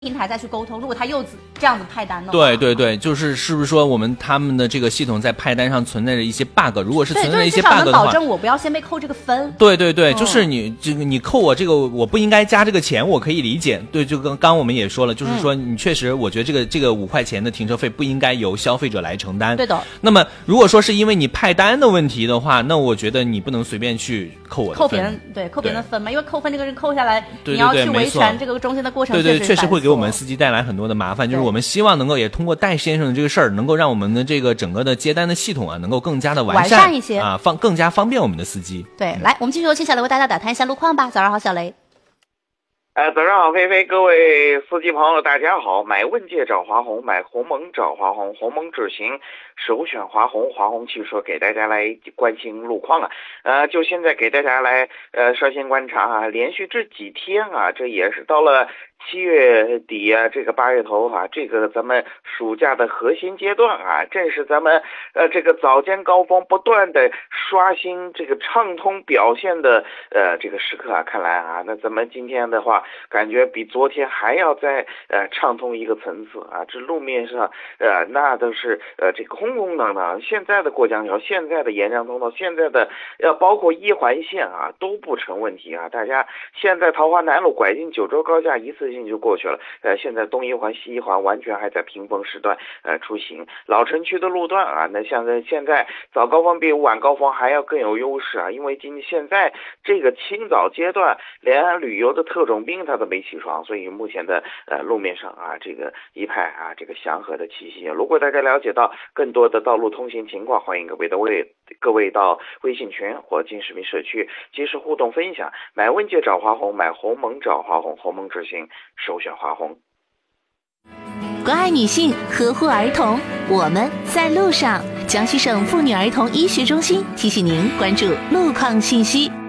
平台再去沟通，如果他又这样子派单的话， 对，是不是说他们的这个系统在派单上存在着一些 bug？ 如果是存在着一些 bug 的话， 保证我不要先被扣这个分。 对，就是你扣我这个，我不应该加这个钱，我可以理解。对，就刚我们也说了，就是说你确实，我觉得这个5块钱的停车费不应该由消费者来承担。 对的。 那么如果说是因为你派单的问题的话，那我觉得你不能随便去扣我的分。 扣别人的分嘛，因为扣分这个人扣下来， 对你要去维权这个中间的过程， 确实会给我们司机带来很多的麻烦。就是我们希望能够也通过戴先生的这个事儿，能够让我们的这个整个的接单的系统啊，能够更加的完善一些啊，更加方便我们的司机。 对，来，我们继续有请小雷为大家打探一下路况吧。早上好，小雷。 早上好，菲菲，各位司机朋友，大家好。买问界找华虹，买鸿蒙找华虹，鸿蒙智行首选华虹，华虹汽车给大家来关心路况啊。就现在给大家来率先观察啊，连续这几天啊，这也是到了7月底啊，这个8月头啊，这个咱们暑假的核心阶段啊，正是咱们这个早间高峰不断的刷新这个畅通表现的这个时刻啊。看来啊，那咱们今天的话，感觉比昨天还要再畅通一个层次啊。这路面上那都是这个空空荡荡。现在的过江桥，现在的沿江通道，现在的包括1环线啊都不成问题啊。大家现在桃花南路拐进九州高架一次性就过去了。现在东1环西1环完全还在平峰时段出行。老城区的路段啊，那像现在早高峰比晚高峰还要更有优势啊，因为现在这个清早阶段连旅游的特种兵他都没起床，所以目前的路面上啊，这个一派啊这个祥和的气息。如果大家了解到更多的道路通行情况，欢迎各位到微信群或金视频社区及时互动分享。买问界找华虹，买鸿蒙找华虹，鸿蒙智行首选华虹。 关爱女性，呵护儿童，我们在路上。江西省妇女儿童医学中心提醒您关注路况信息。